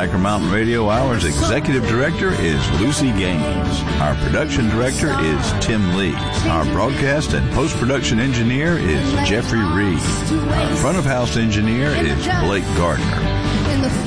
Packer Mountain Radio Hour's Executive Director is Lucy Gaines. Our Production Director is Tim Lee. Our Broadcast and Post-Production Engineer is Jeffrey Reed. Our Front of House Engineer is Blake Gardner.